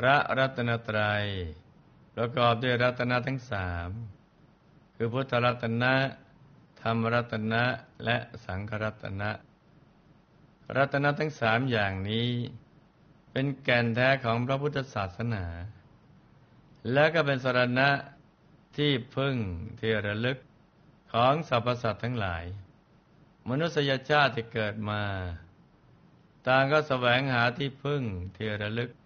พระรัตนตรัยประกอบด้วยรัตนะทั้งสามคือพุทธรัตนะธรรมรัตนะและสังฆรัตนะรัตนะทั้งสามอย่างนี้เป็นแก่นแท้ของพระพุทธศาสนาและก็เป็นสรณะที่พึ่งที่ระลึกของสรรพสัตว์ทั้งหลายมนุษยชาติที่เกิดมาต่างก็แสวงหาที่พึ่งที่ระลึก